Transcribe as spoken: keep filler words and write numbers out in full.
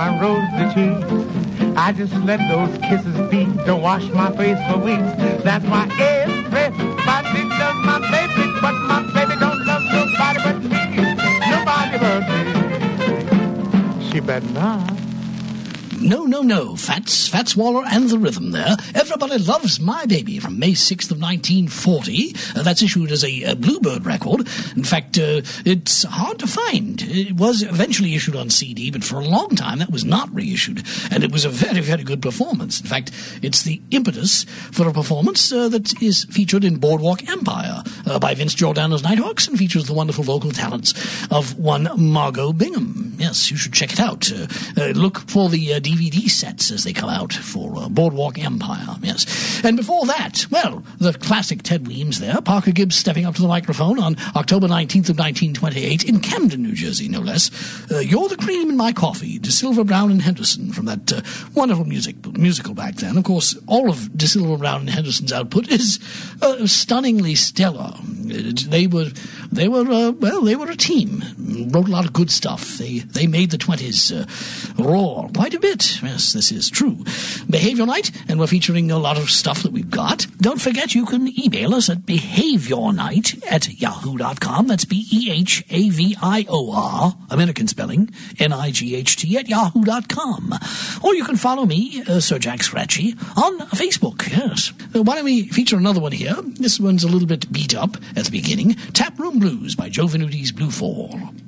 my rosy cheeks. I just let those kisses be. Don't wash my face for weeks. That's why everybody loves my baby, but my baby don't love nobody but me. Nobody but me. She better not. No, no, no. Fats, Fats Waller and the Rhythm there. Everybody Loves My Baby from May sixth of nineteen forty. Uh, that's issued as a, a Bluebird record. In fact, uh, it's hard to find. It was eventually issued on C D, but for a long time that was not reissued. And it was a very, very good performance. In fact, it's the impetus for a performance uh, that is featured in Boardwalk Empire uh, by Vince Giordano's Nighthawks and features the wonderful vocal talents of one Margot Bingham. Yes, you should check it out. Uh, uh, look for the uh, D V D sets as they come out for uh, Boardwalk Empire, yes. And before that, well, the classic Ted Weems there, Parker Gibbs stepping up to the microphone on October nineteenth of nineteen twenty-eight in Camden, New Jersey, no less. Uh, You're the Cream in My Coffee, De Silva, Brown and Henderson from that uh, wonderful music musical back then. Of course, all of De Silva, Brown and Henderson's output is uh, stunningly stellar. They were, they were, uh, well, they were a team. Wrote a lot of good stuff. They they made the twenties uh, roar quite a bit. Yes, this is true. Behavior Night, and we're featuring a lot of stuff that we've got. Don't forget you can email us at behaviornight at yahoo dot com. That's B E H A V I O R, American spelling, N I G H T at yahoo dot com. Or you can follow me, uh, Sir Jack Scratchy, on Facebook, yes. Uh, why don't we feature another one here? This one's a little bit beat up at the beginning. Tap Room Blues by Joe Venuti's Blue Fall.